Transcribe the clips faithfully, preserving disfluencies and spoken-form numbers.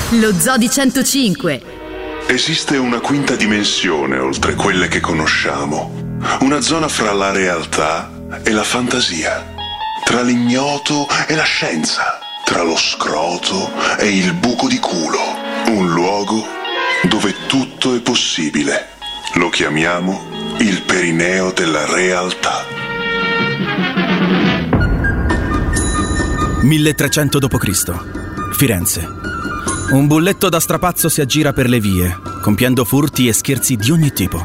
Lo Zoo di centocinque. Esiste una quinta dimensione oltre quelle che conosciamo, una zona fra la realtà e la fantasia, tra l'ignoto e la scienza, tra lo scroto e il buco di culo, un luogo dove tutto è possibile. Lo chiamiamo il perineo della realtà. milletrecento dopo Cristo Firenze. Un bulletto da strapazzo si aggira per le vie, compiendo furti e scherzi di ogni tipo.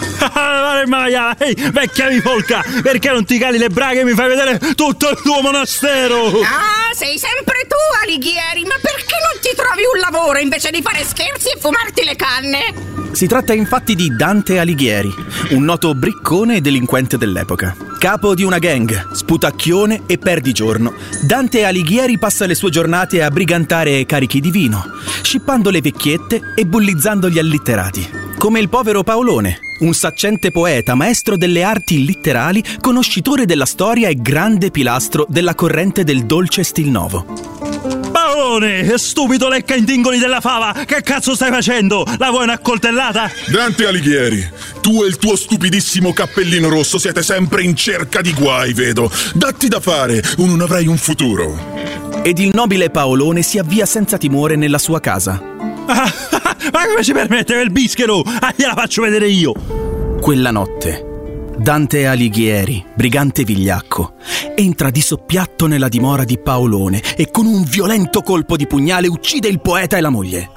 Ehi, vecchia bifolca, perché non ti cali le braghe e mi fai vedere tutto il tuo monastero? Ah, sei sempre tu, Alighieri, ma perché non ti trovi un lavoro invece di fare scherzi e fumarti le canne? Si tratta infatti di Dante Alighieri, un noto briccone e delinquente dell'epoca. Capo di una gang, sputacchione e perdigiorno, Dante Alighieri passa le sue giornate a brigantare carichi di vino, scippando le vecchiette e bullizzando gli allitterati. Come il povero Paolone, un saccente poeta, maestro delle arti litterali, conoscitore della storia e grande pilastro della corrente del dolce stil novo. Paolone, stupido lecca intingoli della fava, che cazzo stai facendo? La vuoi una coltellata? Dante Alighieri, tu e il tuo stupidissimo cappellino rosso siete sempre in cerca di guai, vedo. Datti da fare o non avrai un futuro. Ed il nobile Paolone si avvia senza timore nella sua casa. Ah, ma come ci permette quel bischero? Ah, gliela faccio vedere io. Quella notte Dante Alighieri, brigante vigliacco, entra di soppiatto nella dimora di Paolone e con un violento colpo di pugnale uccide il poeta e la moglie.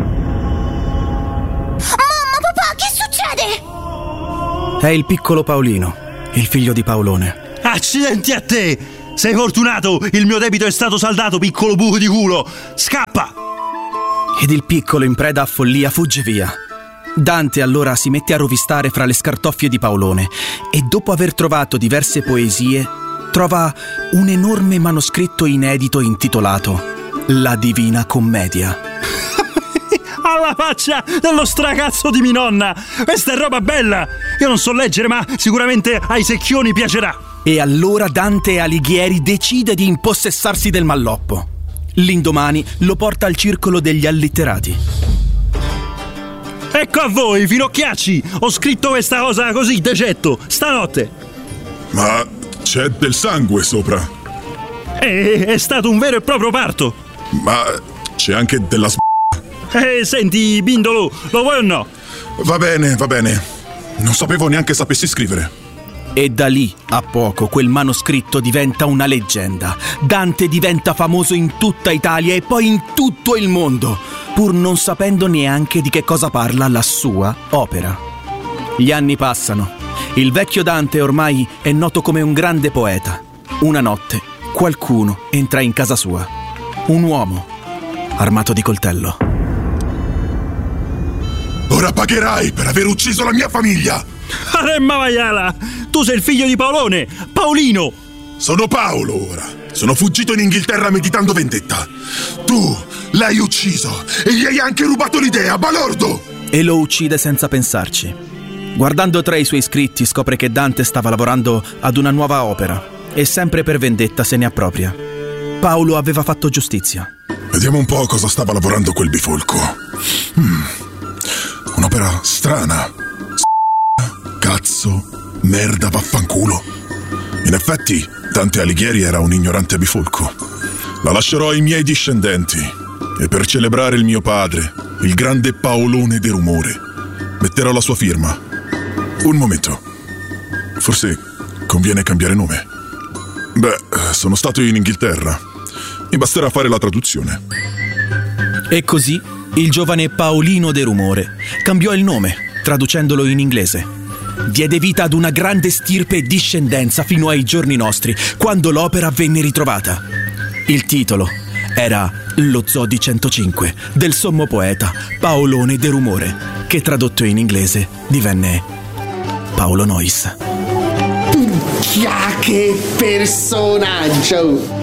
Mamma, papà, che succede? È il piccolo Paolino, il figlio di Paolone. Accidenti a te! Sei fortunato, il mio debito è stato saldato, piccolo buco di culo. Scappa! Ed il piccolo, in preda a follia, fugge via. Dante allora si mette a rovistare fra le scartoffie di Paolone e dopo aver trovato diverse poesie trova un enorme manoscritto inedito intitolato La Divina Commedia. Alla faccia dello stracazzo di mia nonna! Questa è roba bella! Io non so leggere, ma sicuramente ai secchioni piacerà. E allora Dante Alighieri decide di impossessarsi del malloppo. L'indomani lo porta al circolo degli allitterati. Ecco a voi, finocchiacci! Ho scritto questa cosa così, decetto, stanotte. Ma c'è del sangue sopra. È, è stato un vero e proprio parto. Ma c'è anche della s***a. Eh, senti, Bindolo, lo vuoi o no? Va bene, va bene. Non sapevo neanche sapessi scrivere. E da lì a poco quel manoscritto diventa una leggenda. Dante diventa famoso in tutta Italia e poi in tutto il mondo, pur non sapendo neanche di che cosa parla la sua opera. Gli anni passano. Il vecchio Dante ormai è noto come un grande poeta. Una notte qualcuno entra in casa sua. Un uomo armato di coltello. Ora pagherai per aver ucciso la mia famiglia! Aremma Maiala! Tu sei il figlio di Paolone, Paolino! Sono Paolo ora. Sono fuggito in Inghilterra meditando vendetta. Tu l'hai ucciso e gli hai anche rubato l'idea, balordo! E lo uccide senza pensarci. Guardando tra i suoi scritti scopre che Dante stava lavorando ad una nuova opera e sempre per vendetta se ne appropria. Paolo aveva fatto giustizia. Vediamo un po' cosa stava lavorando quel bifolco. Hmm. Un'opera strana. Cazzo, merda, vaffanculo. In effetti, Dante Alighieri era un ignorante bifolco. La lascerò ai miei discendenti e per celebrare il mio padre, il grande Paolone de Rumore, metterò la sua firma. Un momento. Forse conviene cambiare nome. Beh, sono stato in Inghilterra. Mi basterà fare la traduzione. E così il giovane Paolino de Rumore cambiò il nome, traducendolo in inglese. Diede vita ad una grande stirpe e discendenza fino ai giorni nostri, quando l'opera venne ritrovata. Il titolo era Lo Zoo di centocinque, del sommo poeta Paolone de Rumore, che tradotto in inglese divenne Paolo Noyes. Minchia, che personaggio!